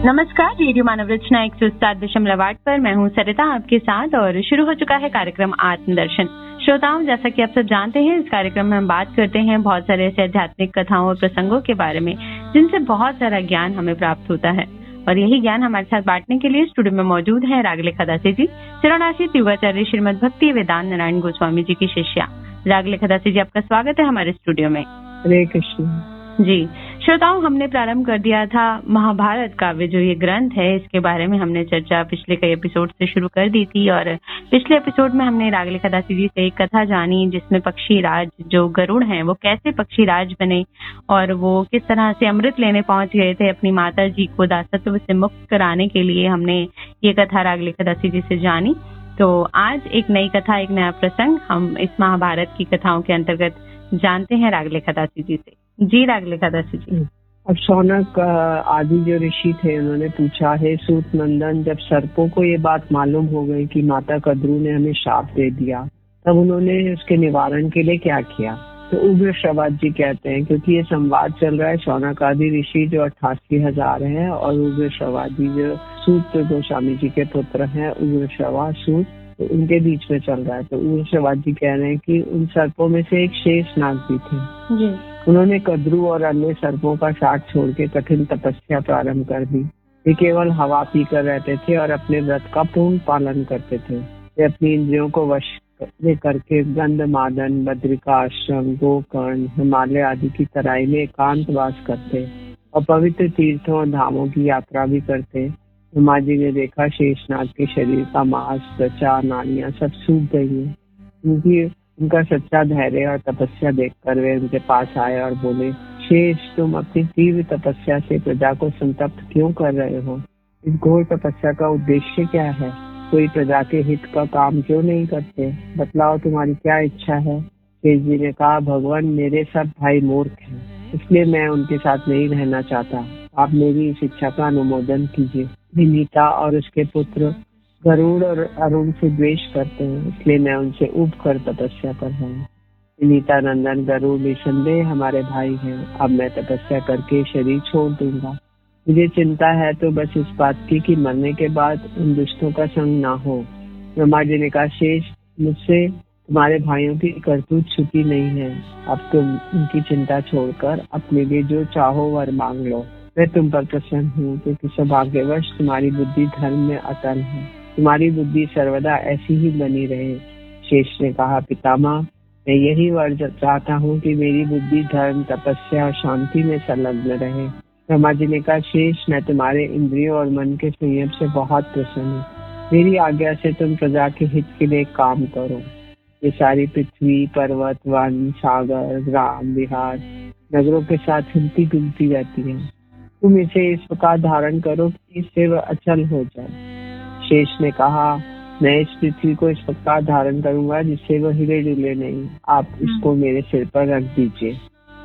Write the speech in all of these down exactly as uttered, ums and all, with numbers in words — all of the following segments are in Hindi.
नमस्कार, रेडियो मानव रचना एक सौ सात दशमलव आठ पर मैं हूँ सरिता आपके साथ और शुरू हो चुका है कार्यक्रम आत्मदर्शन। श्रोताओं, जैसा कि आप सब जानते हैं, इस कार्यक्रम में हम बात करते हैं बहुत सारे ऐसे आध्यात्मिक कथाओं और प्रसंगों के बारे में जिनसे बहुत सारा ज्ञान हमें प्राप्त होता है। और यही ज्ञान हमारे साथ बांटने के लिए स्टूडियो में मौजूद है रागलेखा दासी जी, सिरोनाशी युगाचार्य श्रीमद भक्ति वेदांत नारायण गोस्वामी जी की शिष्या। रागलेखा दासी जी, आपका स्वागत है हमारे स्टूडियो में। हरे कृष्ण जी। श्रोताओं, हमने प्रारंभ कर दिया था महाभारत काव्य, जो ये ग्रंथ है, इसके बारे में हमने चर्चा पिछले कई एपिसोड से शुरू कर दी थी। और पिछले एपिसोड में हमने रागलेखा दासी जी से एक कथा जानी जिसमें पक्षी राज जो गरुड़ हैं वो कैसे पक्षी राज बने और वो किस तरह से अमृत लेने पहुंच गए थे अपनी माता जी को दासत्व से मुक्त कराने के लिए। हमने ये कथा रागलेखा दासी जी से जानी। तो आज एक नई कथा, एक नया प्रसंग हम इस महाभारत की कथाओं के अंतर्गत जानते हैं रागलेखा दासी जी से। जी रागलेखा दासी जी। अब शौनक आदि जो ऋषि थे उन्होंने पूछा है सूत नंदन, जब सर्पों को ये बात मालूम हो गई कि माता कद्रू ने हमें शाप दे दिया, तब उन्होंने उसके निवारण के लिए क्या किया? तो उग्र श्रवाद जी कहते हैं, क्योंकि ये संवाद चल रहा है शौनक आदि ऋषि जो अट्ठासी हजार है और उग्र श्रवाद जी जो सूत गोस्वामी जी के पुत्र हैं, उग्र श्रवा सूत, तो उनके बीच में चल रहा है। तो उग्र श्रवाद जी कह रहे हैं कि उन सर्पों में से एक शेष नाग भी थे जी। उन्होंने कद्रू और अन्य सर्पों का साथ छोड़ के कठिन तपस्या प्रारंभ कर दी। वे केवल हवा पीकर रहते थे और अपने व्रत का पूर्ण पालन करते थे। वे अपनी इंद्रियों को वश में करके गंधमादन, बद्रिका आश्रम, गोकर्ण, हिमालय आदि की तराई में एकांतवास करते और पवित्र तीर्थों और धामों की यात्रा भी करते। ब्रह्मा जी ने देखा शेषनाग के शरीर का मांस, त्वचा, नाड़ियां सब सूख गई है। उनकी उनका सच्चा धैर्य और तपस्या देखकर वे उनके पास आए और बोले, शेष, तुम अपनी तीव्र तपस्या से प्रजा को संतप्त क्यों कर रहे हो? इस घोर तपस्या का उद्देश्य क्या है? कोई प्रजा के हित का काम क्यों नहीं करते? बतलाओ, तुम्हारी क्या इच्छा है? शेष जी ने कहा, भगवान, मेरे सब भाई मूर्ख हैं, इसलिए मैं उनके साथ नहीं रहना चाहता। आप मेरी इस इच्छा का अनुमोदन कीजिए। विनीता और उसके पुत्र गरुड़ और अरुण से द्वेष करते हैं, इसलिए मैं उनसे उब कर तपस्या पर हूँ। विनीता नंदन गरुड़ निसंदेह हमारे भाई हैं। अब मैं तपस्या करके शरीर छोड़ दूंगा। मुझे चिंता है तो बस इस बात की कि मरने के बाद उन दुष्टों का संग ना हो। ब्रह्मा जी ने कहा, शेष, मुझसे तुम्हारे भाइयों की करतूत छुपी नहीं है। अब तुम उनकी चिंता छोड़कर अपने लिए जो चाहो वर मांग लो। मैं तुम पर प्रसन्न हूँ, क्योंकि सौभाग्यवश तुम्हारी बुद्धि धर्म में अटल है। तुम्हारी बुद्धि सर्वदा ऐसी ही बनी रहे। शेष ने कहा, पितामह, मैं यही वर चाहता हूँ कि मेरी बुद्धि धर्म, तपस्या और शांति में संलग्न रहे। ब्रह्मा जी ने कहा, शेष, मैं तुम्हारे इंद्रियों और मन के संयम से बहुत प्रसन्न हूँ। मेरी आज्ञा से तुम प्रजा के हित के लिए काम करो। ये सारी पृथ्वी, पर्वत, वन, सागर, ग्राम, बिहार, नगरों के साथ हिलती डुलती रहती है। तुम इसे इस प्रकार धारण करो कि इससे वह अचल हो जाए। शेष ने कहा, मैं इस पृथ्वी को इस प्रकार धारण करूंगा जिससे वह हिले डुले नहीं। आप इसको मेरे सिर पर रख दीजिए।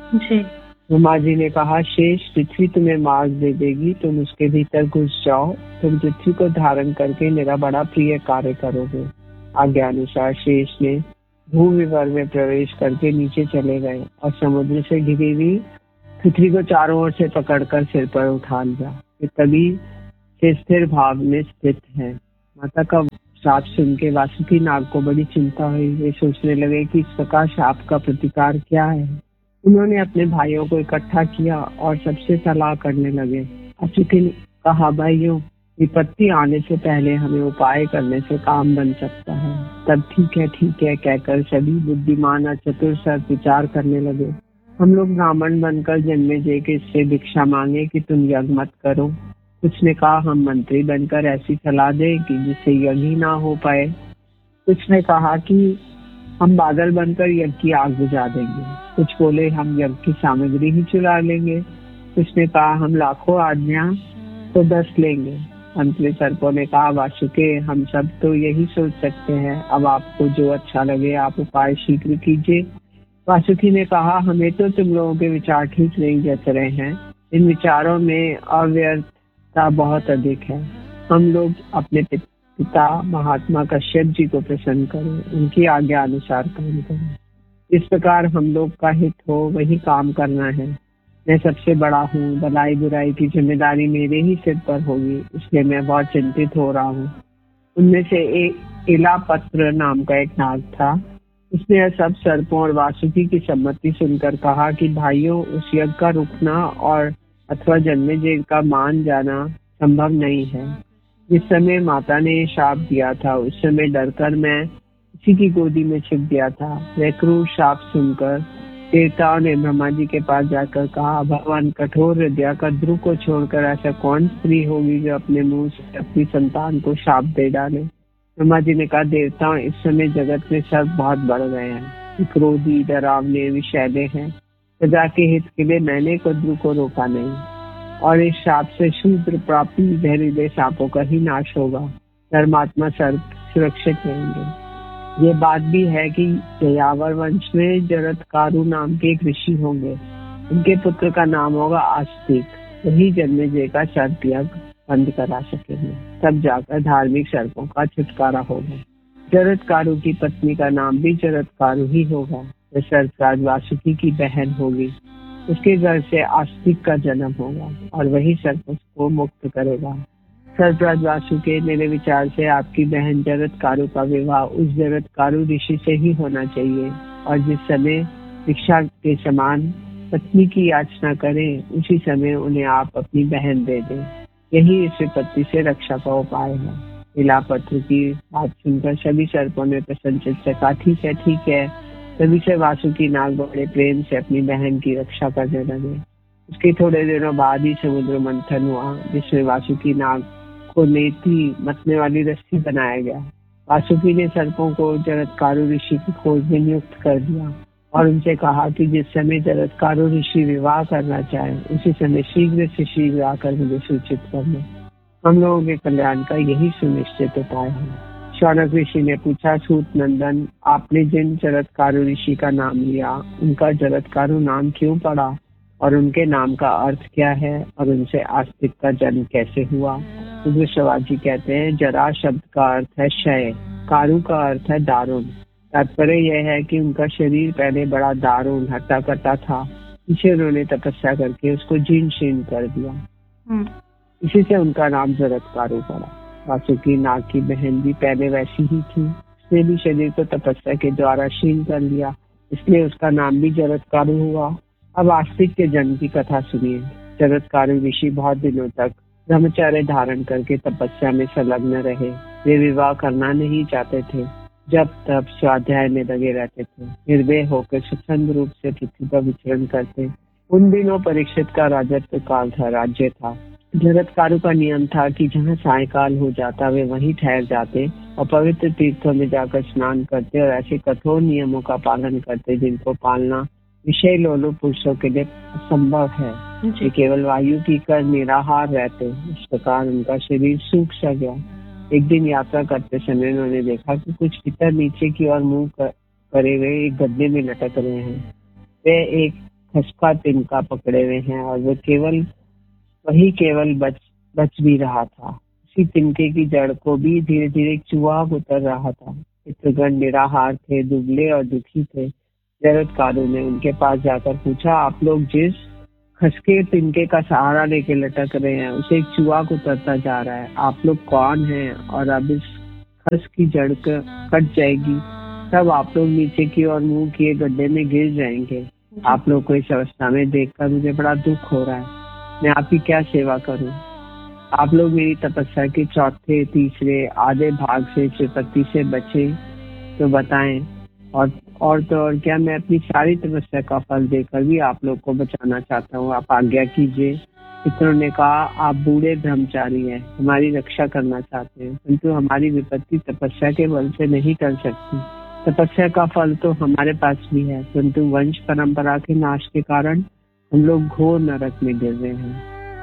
ब्रह्मा जी ने कहा, शेष, पृथ्वी तुम्हें मार्ग दे देगी, तुम उसके भीतर घुस जाओ। तुम पृथ्वी को धारण करके मेरा बड़ा प्रिय कार्य करोगे। आज्ञा अनुसार शेष ने भूविवर में प्रवेश करके नीचे चले गए और समुद्र से घिरी हुई पृथ्वी को चारों ओर से पकड़कर सिर पर उठा लिया। तभी से स्थिर भाव में स्थित है। माता का शाप सुन के वासुकी नाग को बड़ी चिंता हुई। वे सोचने लगे कि इस प्रकार शाप का प्रतिकार क्या है। उन्होंने अपने भाइयों को इकट्ठा किया और सबसे सलाह करने लगे। वासुकी ने कहा, भाइयों, विपत्ति आने से पहले हमें उपाय करने से काम बन सकता है। तब ठीक है ठीक है कहकर सभी बुद्धिमान और चतुर सर्प विचार करने लगे। हम लोग ब्राह्मण बनकर जन्मे जे के इससे भिक्षा मांगे कि तुम यज्ञ मत करो। कुछ ने कहा, हम मंत्री बनकर ऐसी सलाह दें कि जिससे यज्ञ ही ना हो पाए। कुछ ने कहा कि हम बादल बनकर यज्ञ की आग बुझा देंगे। कुछ बोले, हम यज्ञ की सामग्री ही चुरा लेंगे। कुछ ने कहा, हम लाखों आज्ञा तो दस लेंगे। अंत में सर्पों ने कहा, वासुके, हम सब तो यही सोच सकते हैं। अब आपको जो अच्छा लगे आप उपाय शीघ्र कीजिए। वासुकी ने कहा, हमें तो तुम लोगों के विचार ठीक नहीं जच रहे हैं। इन विचारों में अव्यर्थता बहुत अधिक है। हम लोग अपने पिता महात्मा कश्यप जी को प्रसन्न करें, उनकी आज्ञा अनुसार काम करें। इस प्रकार हम लोग का हित हो वही काम करना है। मैं सबसे बड़ा हूँ, भलाई बुराई की जिम्मेदारी मेरे ही सिर पर होगी, इसलिए मैं बहुत चिंतित हो रहा हूँ। उनमें से एक इलापत्र नाम का एक नाग था। उसने सब सर्पों और वासुकी की सम्मति सुनकर कहा कि भाइयों, उस यज्ञ का रुकना और अथवा जन्मेजय का मान जाना संभव नहीं है। जिस समय माता ने शाप दिया था, उस समय डरकर मैं उसी की गोदी में छिप गया था। वह क्रूर शाप सुनकर देवताओं ने ब्रह्मा जी के पास जाकर कहा, भगवान, कठोर हृदय का ध्रुव को छोड़कर ऐसा कौन स्त्री होगी जो अपने मुंह से अपनी संतान को शाप दे डाले। ब्रह्मा जी ने कहा, देवताओं, इस समय जगत में सर्प बहुत बढ़ गए हैं, क्रोधी, डरावने, विषैले हैं। प्रजा के हित के लिए मैंने कद्रु को रोका नहीं, और इस शाप से शूद्र प्राप्ति जहरीले सांपों का ही नाश होगा। धर्मात्मा सर्प सुरक्षित रहेंगे। ये बात भी है कि यावर वंश में जरत्कारु नाम के एक ऋषि होंगे। उनके पुत्र का नाम होगा आस्तिक। वही जन्मेजय का सर्प यज्ञ बंद करा सकेंगे, तब जाकर धार्मिक सर्पों का छुटकारा होगा। जरत्कारु की पत्नी का नाम भी जरत्कारु ही होगा। वह सर्पराज वासुकी की बहन होगी। उसके घर से आस्तिक का जन्म होगा और वही सर्प को मुक्त करेगा। सर्पराज वासुकी, मेरे विचार से आपकी बहन जरत्कारु का विवाह उस जरत्कारु ऋषि से ही होना चाहिए, और जिस समय भिक्षा के समान पत्नी की याचना करें, उसी समय उन्हें आप अपनी बहन दे दें। यही इस विपत्ति से रक्षा का उपाय है। इलापत्र की बात सुनकर सभी सर्पों ने प्रसन्नचित से कहा, ठीक है ठीक है। तभी से वासुकी नाग बड़े प्रेम से अपनी बहन की रक्षा करने लगे। उसके थोड़े दिनों बाद ही समुद्र मंथन हुआ, जिसमें वासुकी नाग को नेति मतने वाली रस्सी बनाया गया। वासुकी ने सर्पों को जरत्कारु ऋषि की खोज में नियुक्त कर दिया और उनसे कहा कि जिस समय जरत्कारु ऋषि विवाह करना चाहे, उसी समय शीघ्र से शीघ्र आकर मुझे सूचित करना। हम लोगों के कल्याण का यही सुनिश्चित उपाय है। शौनक ऋषि ने पूछा, सूत नंदन, आपने जिन जरत्कारु ऋषि का नाम लिया, उनका जरत्कारु नाम क्यों पड़ा और उनके नाम का अर्थ क्या है, और उनसे आस्तिक का जन्म कैसे हुआ? तो शिवाजी कहते हैं, जरा शब्द का अर्थ है क्षय, कारु का अर्थ है दारुण। तात्पर्य यह है कि उनका शरीर पहले बड़ा दारुण हट्टा कट्टा था, इसे उन्होंने तपस्या करके उसको जीर्ण शीर्ण कर दिया। इसी से उनका नाम जरत्कारु पड़ा। वासुकी नाग की बहन भी पहले वैसी ही थी, उसने भी शरीर को तपस्या के द्वारा क्षीण कर लिया, इसलिए उसका नाम भी जरत्कारु हुआ। अब आस्तिक के जन्म की कथा सुनिए। जरत्कारु ऋषि बहुत दिनों तक ब्रह्मचर्य धारण करके तपस्या में संलग्न रहे। वे विवाह करना नहीं चाहते थे, जब तब स्वाध्याय में लगे रहते थे, निर्भय होकर स्वच्छंद रूप से पृथ्वी पर विचरण करते। उन दिनों परीक्षित का राजत्व काल था, राज्य था। जरत्कारु का नियम था कि जहाँ सायकाल हो जाता वे वहीं ठहर जाते और पवित्र तीर्थों में जाकर स्नान करते और ऐसे कठोर नियमों का पालन करते जिनको पालना विषय लोलुप पुरुषों के लिए असंभव है। वे केवल वायु की कर निराहार रहते। इस प्रकार उनका शरीर सूख सा गया। एक दिन यात्रा करते समय उन्होंने देखा कि कुछ पितर नीचे की ओर मुंह कर, करे हुए एक गड्ढे में लटक रहे हैं। वे एक खसका तिनका पकड़े हुए हैं और वो केवल वही केवल बच बच भी रहा था। उसी तिनके की जड़ को भी धीरे धीरे चूहा उतर रहा था। पितृगण निराहार थे, दुबले और दुखी थे। जरत्कारु ने उनके पास जाकर पूछा, आप लोग जिस खसके तिनके का सहारा लेके लटक रहे हैं, उसे एक चूहा उतरता जा रहा है। आप लोग कौन हैं? और अब इस खस की जड़ कट जाएगी, तब आप लोग नीचे की ओर मुंह किए गड्ढे में गिर जाएंगे। आप लोग को इस अवस्था में देखकर मुझे बड़ा दुख हो रहा है। मैं आपकी क्या सेवा करूं? आप लोग मेरी तपस्या के चौथे, तीसरे, आधे भाग से इस विपत्ति से बचे तो बताएं, और और तो और क्या मैं अपनी सारी तपस्या का फल देकर भी आप लोग को बचाना चाहता हूँ। आप आज्ञा कीजिए। पितरों ने कहा, आप बूढ़े ब्रह्मचारी हैं, हमारी रक्षा करना चाहते हैं, किंतु हमारी विपत्ति तपस्या के बल से नहीं कर सकती। तपस्या का फल तो हमारे पास भी है, किंतु वंश परंपरा के नाश के कारण हम लोग घोर नरक में गिर रहे हैं।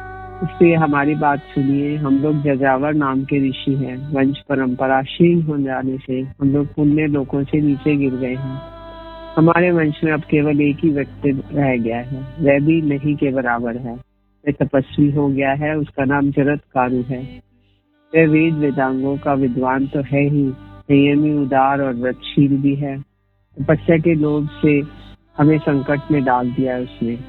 इसलिए हमारी बात सुनिए। हम लोग जजावर नाम के ऋषि हैं। वंश परंपरा क्षीण हो जाने से हम लोग पुण्य लोकों से नीचे गिर गए हैं। हमारे वंश में अब केवल एक ही व्यक्ति रह गया है, वह भी नहीं के बराबर है। वह तपस्वी हो गया है, उसका नाम जरत्कारु है। वह वेद वेदांगों का विद्वान तो है ही, संयमी, उदार और व्रतशील भी है। तपस्या के लोभ से हमें संकट में डाल दिया उसने।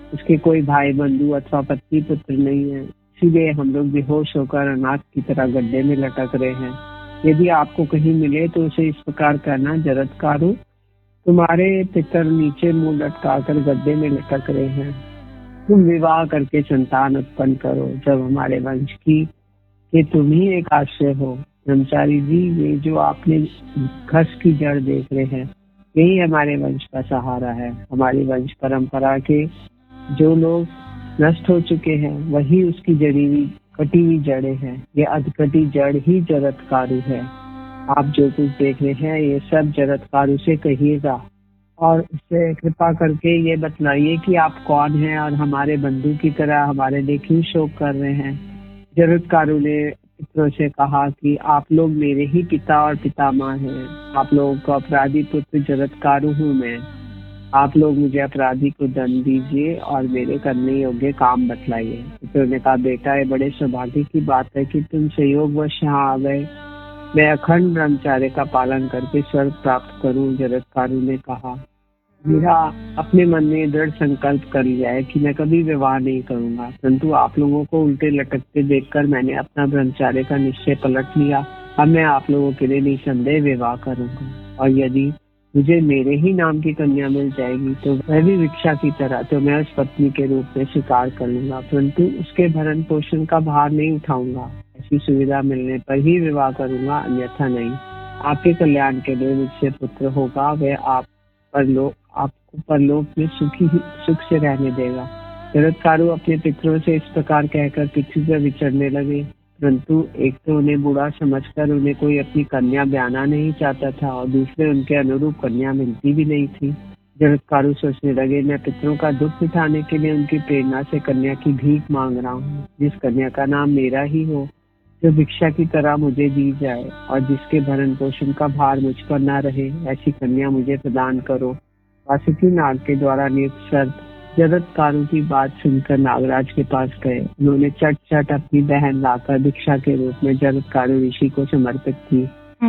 उसके कोई भाई बंधु अथवा पत्नी पुत्र नहीं है, इसीलिए हम लोग बेहोश होकर अनाथ की तरह गड्ढे में लटक रहे हैं। यदि आपको कहीं मिले तो उसे इस प्रकार कहना, जरत्कारु, तुम्हारे पितर नीचे मुंह लटकाकर गड्ढे में लटक रहे हैं, तुम विवाह करके संतान उत्पन्न करो, जब हमारे वंश की कि तुम ही एक आश्रय हो। ब्रह्मचारी जी, ये जो आपने घस की जड़ देख रहे हैं, यही हमारे वंश का सहारा है। हमारी वंश परंपरा के जो लोग नष्ट हो चुके हैं, वही उसकी जड़ी हुई कटी हुई जड़ें हैं। ये अधकटी जड़ ही जरत्कारु है। आप जो कुछ देख रहे हैं, ये सब जरत्कारु से कहिएगा और उससे कृपा करके ये बतलाइए कि आप कौन हैं और हमारे बंधु की तरह हमारे लिए क्यों शोक कर रहे हैं। जरत्कारु ने पितरों से कहा कि आप लोग मेरे ही पिता और पितामह हैं। आप लोगों को अपराधी पुत्र जरत्कारु हूँ मैं। आप लोग मुझे अपराधी को दंड दीजिए और मेरे करने योग्य काम बतलाइए। पितरों ने कहा, बेटा, ये बड़े सौभाग्य की बात है कि तुम संयोगवश यहाँ आ गए। मैं अखंड ब्रह्मचार्य का पालन करके स्वर्ग प्राप्त करूं। जरत्कारु ने कहा, मेरा अपने मन में दृढ़ संकल्प कर लिया है कि मैं कभी विवाह नहीं करूंगा, परंतु आप लोगों को उल्टे लटकते देखकर मैंने अपना ब्रह्मचार्य का निश्चय पलट लिया। अब मैं आप लोगों के लिए निसंदेह विवाह करूंगा, और यदि मुझे मेरे ही नाम की कन्या मिल जाएगी तो वह भी भिक्षा की तरह तो मैं उस पत्नी के रूप में स्वीकार कर लूंगा, परंतु उसके भरण पोषण का भार नहीं उठाऊंगा। ऐसी सुविधा मिलने पर ही विवाह करूंगा, अन्यथा नहीं। आपके कल्याण के लिए मुझसे पुत्र होगा, वह आप परलोक आपको परलोक में सुखी सुख से रहने देगा। जरत्कारु अपने पितरों से इस प्रकार कहकर पृथ्वी पर विचरने लगे, परंतु एक तो उन्हें बूढ़ा समझकर उन्हें कोई अपनी कन्या ब्याना नहीं चाहता था और दूसरे उनके अनुरूप कन्या मिलती भी नहीं थी। जरत्कारु सोचने लगे, मैं पितरों का दुख उठाने के लिए उनकी प्रेरणा से कन्या की भीख मांग रहा हूँ। जिस कन्या का नाम मेरा ही हो, जो भिक्षा की तरह मुझे दी जाए और जिसके भरण पोषण का भार मुझ पर न रहे, ऐसी कन्या मुझे प्रदान करो। वासुकी नाग के द्वारा नियुक्त शर्त जरत्कारु की बात सुनकर नागराज के पास गए। उन्होंने चट चट अपनी बहन लाकर भिक्षा के रूप में जरत्कारु ऋषि को समर्पित की।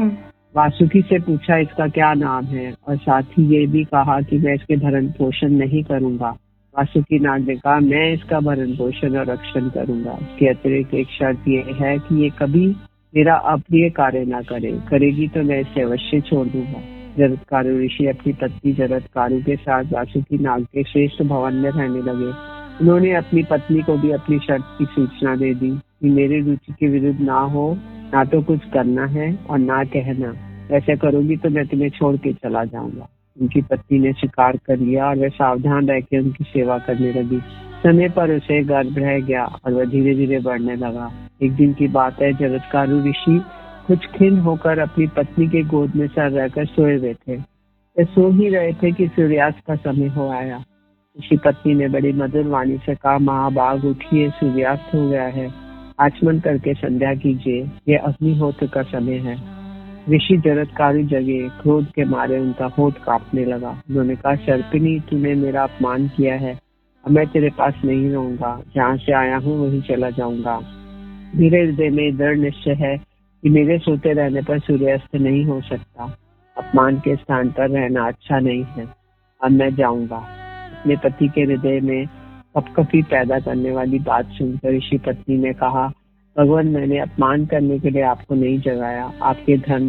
वासुकी से पूछा इसका क्या नाम है, और साथ ही ये भी कहा कि मैं इसके भरण पोषण नहीं करूंगा। वासुकी नाग ने कहा, मैं इसका भरण पोषण और रक्षण करूंगा। इसके अतिरिक्त एक शर्त ये है कि ये कभी मेरा अप्रिय कार्य ना करे, करेगी तो मैं इसे अवश्य छोड़ दूंगा। जरत्कारु ऋषि अपनी पत्नी जरत्कारु के साथ वासुकी नाग के श्रेष्ठ भवन में रहने लगे। उन्होंने अपनी पत्नी को भी अपनी शर्त की सूचना दे दी कि मेरी रुचि के विरुद्ध ना हो, ना तो कुछ करना है और ना कहना। ऐसा करोगी तो मैं तुम्हें छोड़ के चला जाऊंगा। उनकी पत्नी ने स्वीकार कर लिया और वह सावधान रह के उनकी सेवा करने लगी। समय पर उसे गर्भ रह गया और वह धीरे धीरे बढ़ने लगा। एक दिन की बात है, जरत्कारु ऋषि कुछ खिन्न होकर अपनी पत्नी के गोद में सर रहकर सोए हुए थे। वे सो ही रहे थे कि सूर्यास्त का समय हो आया। ऋषि पत्नी ने बड़ी मधुर वाणी से कहा, महाभाग उठिए, सूर्यास्त हो गया है, आचमन करके संध्या कीजिए, यह अग्निहोत्र का समय है। ऋषि जरत्कारु जगे, क्रोध के मारे उनका होठ कांपने लगा। उन्होंने कहा, सर्पिणी, तूने मेरा अपमान किया है, अब मैं तेरे पास नहीं रहूंगा, जहाँ से आया हूँ वहीं चला जाऊंगा। मेरे हृदय में दृढ़ निश्चय है कि मेरे सोते रहने पर सूर्यास्त नहीं हो सकता। अपमान के स्थान पर रहना अच्छा नहीं है, अब मैं जाऊंगा। अपने पति के हृदय में कपकपी पैदा करने वाली बात सुनकर ऋषि पत्नी ने कहा, भगवान, मैंने अपमान करने के लिए आपको नहीं जगाया, आपके धर्म